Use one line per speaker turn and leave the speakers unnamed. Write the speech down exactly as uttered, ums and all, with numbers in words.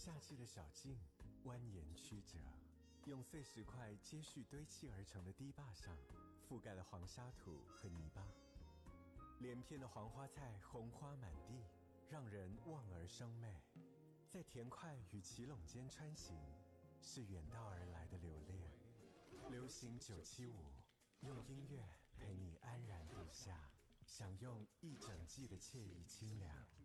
夏季的小径蜿蜒曲折，用碎石块接续堆砌而成的堤坝上，覆盖了黄沙土和泥巴。连片的黄花菜红花满地，让人望而生媚。在田块与奇垄间穿行，是远道而来的留恋。流行九七五，用音乐陪你安然度夏，享用一整季的惬意清凉。